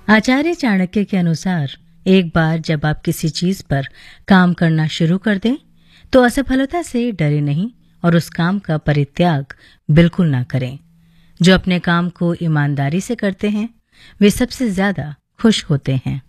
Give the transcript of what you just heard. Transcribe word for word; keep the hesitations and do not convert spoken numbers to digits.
आचार्य चाणक्य के अनुसार एक बार जब आप किसी चीज पर काम करना शुरू कर दें तो असफलता से डरे नहीं और उस काम का परित्याग बिल्कुल ना करें। जो अपने काम को ईमानदारी से करते हैं वे सबसे ज्यादा खुश होते हैं।